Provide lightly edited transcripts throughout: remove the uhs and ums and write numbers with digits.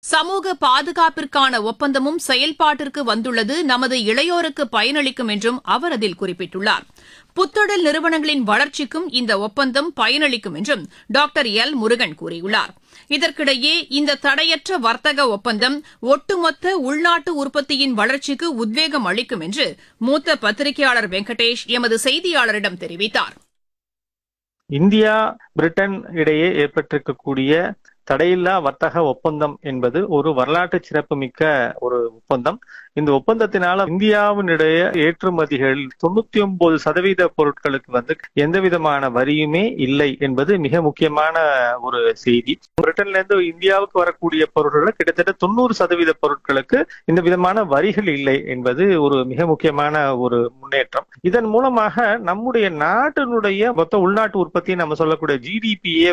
சமூக பாதுகாப்பிற்கான ஒப்பந்தமும் செயல்பாட்டிற்கு வந்துள்ளது நமது இளையோருக்கு பயனளிக்கும் என்றும் அவர் அதில் குறிப்பிட்டுள்ளார். புத்தொழில் நிறுவனங்களின் வளர்ச்சிக்கும் இந்த ஒப்பந்தம் பயனளிக்கும் என்றும் டாக்டர் எல் முருகன் கூறியுள்ளார். இதற்கிடையே இந்த தடையற்ற வர்த்தக ஒப்பந்தம் ஒட்டுமொத்த உள்நாட்டு உற்பத்தியின் வளர்ச்சிக்கு உத்வேகம் அளிக்கும் என்று மூத்த பத்திரிகையாளர் வெங்கடேஷ் எமது செய்தியாளரிடம் தெரிவித்தார். இந்தியா பிரிட்டன் இடையே ஏற்பட்டிருக்கக்கூடிய தடையில்லா வர்த்தக ஒப்பந்தம் என்பது ஒரு வரலாற்று சிறப்புமிக்க ஒரு ஒப்பந்தம். இந்த ஒப்பந்தத்தினால இந்தியாவினுடைய ஏற்றுமதிகள் 99% பொருட்களுக்கு எந்த விதமான வரியுமே இல்லை என்பது மிக முக்கியமான ஒரு செய்தி. பிரிட்டன்ல இருந்து இந்தியாவுக்கு வரக்கூடிய பொருட்கள் கிட்டத்தட்ட 90% பொருட்களுக்கு இந்த விதமான வரிகள் இல்லை என்பது ஒரு மிக முக்கியமான ஒரு முன்னேற்றம். இதன் மூலமாக நம்முடைய நாட்டினுடைய மொத்த உள்நாட்டு உற்பத்தி நம்ம சொல்லக்கூடிய ஜிடிபியே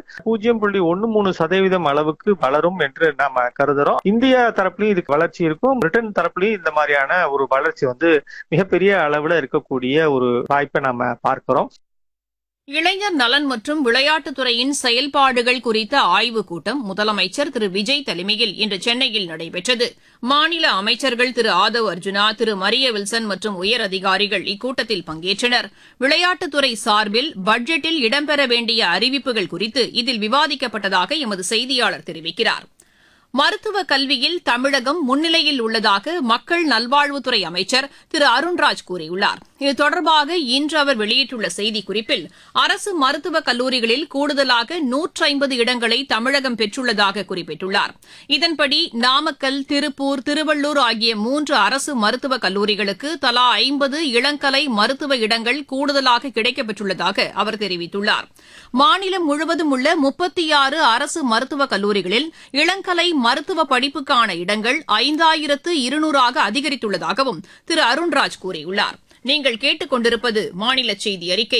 0.13% அளவுக்கு வளரும் என்று நாம கருதுறோம். இந்தியா தரப்புலையும் இதுக்கு வளர்ச்சி இருக்கும், பிரிட்டன் தரப்புலையும் இந்த மாதிரியான ஒரு வளர்ச்சி மிகப்பெரிய அளவுல இருக்கக்கூடிய ஒரு வாய்ப்பை நாம பார்க்கிறோம். இளைஞர் நலன் மற்றும் விளையாட்டுத்துறையின் செயல்பாடுகள் குறித்த ஆய்வுக் கூட்டம் முதலமைச்சர் திரு விஜய் தலைமையில் இன்று சென்னையில் நடைபெற்றது. மாநில அமைச்சர்கள் திரு ஆதவ் அர்ஜுனா, திரு மரிய வில்சன் மற்றும் உயரதிகாரிகள் இக்கூட்டத்தில் பங்கேற்றனர். விளையாட்டுத்துறை சார்பில் பட்ஜெட்டில் இடம்பெற வேண்டிய அறிவிப்புகள் குறித்து இதில் விவாதிக்கப்பட்டதாக எமது செய்தியாளர் தெரிவிக்கிறார். மருத்துவ கல்வியில் தமிழகம் முன்னிலையில் உள்ளதாக மக்கள் நல்வாழ்வுத்துறை அமைச்சர் திரு அருண்ராஜ் கூறியுள்ளார். இது தொடர்பாக இன்று அவர் வெளியிட்டுள்ள செய்திக்குறிப்பில் அரசு மருத்துவக் கல்லூரிகளில் கூடுதலாக 150 இடங்களை தமிழகம் பெற்றுள்ளதாக குறிப்பிட்டுள்ளார். இதன்படி நாமக்கல், திருப்பூர், திருவள்ளூர் ஆகிய 3 அரசு மருத்துவக் கல்லூரிகளுக்கு தலா 50 இளங்கலை மருத்துவ இடங்கள் கூடுதலாக கிடைக்கப்பெற்றுள்ளதாக அவர் தெரிவித்துள்ளார். மாநிலம் முழுவதும் உள்ள 36 அரசு மருத்துவக் கல்லூரிகளில் இளங்கலை மருத்துவ படிப்புக்கான இடங்கள் 5200 அதிகரித்துள்ளதாகவும் திரு அருண்ராஜ் கூறியுள்ளார். நீங்கள் கேட்டுக் கொண்டிருப்பது மாநில செய்தி அறிக்கை.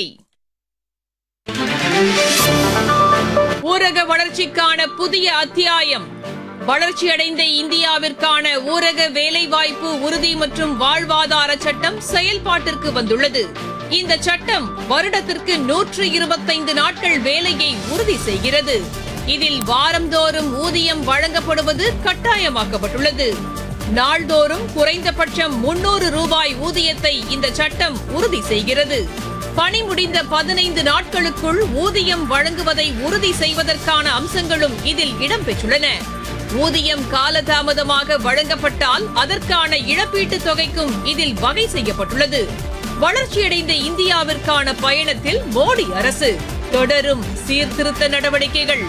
ஊரக வளர்ச்சிக்கான புதிய அத்தியாயம். வளர்ச்சியடைந்த இந்தியாவிற்கான ஊரக வேலைவாய்ப்பு உறுதி மற்றும் வாழ்வாதார சட்டம் செயல்பாட்டிற்கு வந்துள்ளது. இந்த சட்டம் வருடத்திற்கு 125 நாட்கள் வேலையை உறுதி செய்கிறது. இதில் வாரந்தோறும் ஊதியம் வழங்கப்படுவது கட்டாயமாக்கப்பட்டுள்ளது. நாள்தோறும் குறைந்தபட்சம் 300 ரூபாய் ஊதியத்தை இந்த சட்டம் உறுதி செய்கிறது. பணி முடிந்த 15 நாட்களுக்குள் ஊதியம் வழங்குவதை உறுதி செய்வதற்கான அம்சங்களும் இதில் இடம்பெற்றுள்ளன. ஊதியம் காலதாமதமாக வழங்கப்பட்டால் அதற்கான இழப்பீட்டுத் தொகைக்கும் இதில் வகை செய்யப்பட்டுள்ளது. வளர்ச்சியடைந்த இந்தியாவிற்கான பயணத்தில் மோடி அரசு தொடரும் சீர்திருத்த நடவடிக்கைகள்.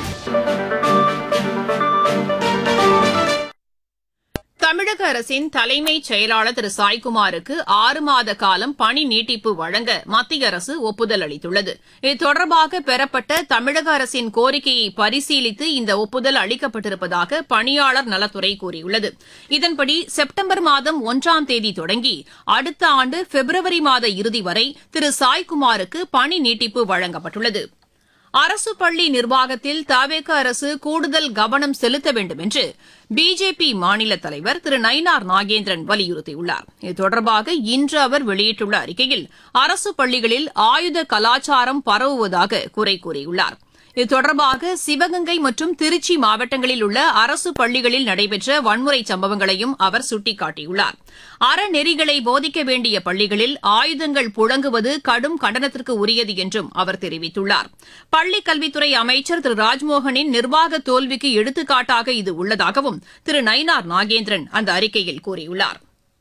தமிழக அரசின் தலைமைச் செயலாளர் திரு சாய்குமாருக்கு 6 மாத காலம் பணி நீட்டிப்பு வழங்க மத்திய அரசு ஒப்புதல் அளித்துள்ளது. இது தொடர்பாக பெறப்பட்ட தமிழக அரசின் கோரிக்கையை பரிசீலித்து இந்த ஒப்புதல் அளிக்கப்பட்டிருப்பதாக பணியாளர் நலத்துறை கூறியுள்ளது. இதன்படி செப்டம்பர் மாதம் 1ஆம் தேதி தொடங்கி அடுத்த ஆண்டு பிப்ரவரி மாத இறுதி வரை திரு சாய்குமாருக்கு பணி நீட்டிப்பு வழங்கப்பட்டுள்ளது. அரசு பள்ளி நிர்வாகத்தில் தவேக அரசு கூடுதல் கவனம் செலுத்த வேண்டும் என்று பிஜேபி மாநில தலைவர் திரு நயினார் நாகேந்திரன் வலியுறுத்தியுள்ளார். இது தொடர்பாக இன்று அவர் வெளியிட்டுள்ள அறிக்கையில் அரசு பள்ளிகளில் ஆயுத கலாச்சாரம் பரவுவதாக குறை கூறியுள்ளார். இது தொடர்பாக சிவகங்கை மற்றும் திருச்சி மாவட்டங்களில் உள்ள அரசு பள்ளிகளில் நடைபெற்ற வன்முறை சம்பவங்களையும் அவர் சுட்டிக்காட்டியுள்ளார். அறநெறிகளை போதிக்க வேண்டிய பள்ளிகளில் ஆயுதங்கள் புழங்குவது கடும் கண்டனத்திற்கு உரியது என்றும் அவர் தெரிவித்துள்ளார். பள்ளிக் கல்வித்துறை அமைச்சர் திரு ராஜ்மோகனின் நிர்வாக தோல்விக்கு எடுத்துக்காட்டாக இது உள்ளதாகவும் திரு நயினார் நாகேந்திரன் அந்த அறிக்கையில் கூறியுள்ளார்.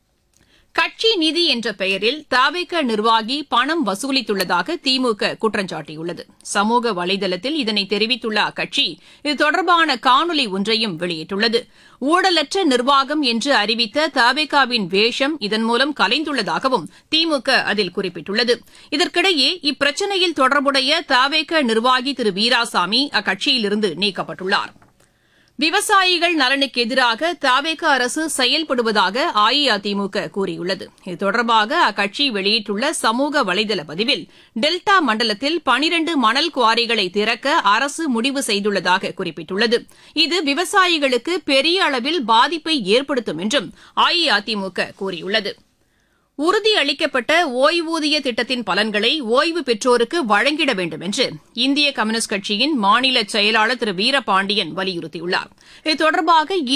கட்சி நிதி என்ற பெயரில் தவேக நிர்வாகி பணம் வசூலித்துள்ளதாக திமுக குற்றம் சாட்டியுள்ளது. சமூக வலைதளத்தில் இதனை தெரிவித்துள்ள அக்கட்சி இது தொடர்பான காணொலி ஒன்றையும் வெளியிட்டுள்ளது. ஊழலற்ற நிர்வாகம் என்று அறிவித்த தவேகாவின் வேஷம் இதன் மூலம் கலைந்துள்ளதாகவும் திமுக அதில் குறிப்பிட்டுள்ளது. இதற்கிடையே இப்பிரச்சினையில் தொடர்புடைய தவேக நிர்வாகி திரு வீராசாமி அக்கட்சியிலிருந்து நீக்கப்பட்டுள்ளார். விவசாயிகள் நலனுக்கு எதிராக தவேக அரசு செயல்படுவதாக அஇஅதிமுக கூறியுள்ளது. இது தொடர்பாக அக்கட்சி வெளியிட்டுள்ள சமூக வலைதள பதிவில் டெல்டா மண்டலத்தில் 12 மணல் குவாரிகளை திறக்க அரசு முடிவு செய்துள்ளதாக குறிப்பிட்டுள்ளது. இது விவசாயிகளுக்கு பெரிய அளவில் பாதிப்பை ஏற்படுத்தும் என்றும் அஇஅதிமுக கூறியுள்ளது. உறுதியளிக்கப்பட்ட ஓய்வூதிய திட்டத்தின் பலன்களை ஓய்வு பெற்றோருக்கு வழங்கிட வேண்டும் என்று இந்திய கம்யூனிஸ்ட் கட்சியின் மாநில செயலாளர் திரு வீரபாண்டியன் வலியுறுத்தியுள்ளார். இது தொடர்பாக